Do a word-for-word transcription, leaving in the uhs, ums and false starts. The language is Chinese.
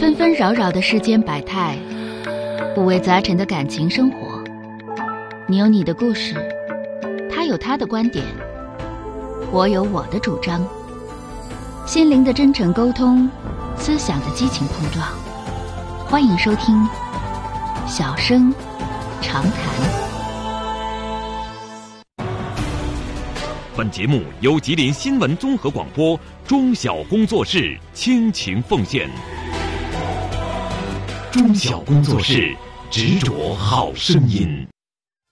纷纷扰扰的世间百态，五味杂陈的感情生活。你有你的故事，他有他的观点，我有我的主张。心灵的真诚沟通，思想的激情碰撞。欢迎收听小声长谈。 本节目由吉林新闻综合广播中小工作室倾情奉献。中小工作室，执着好声音。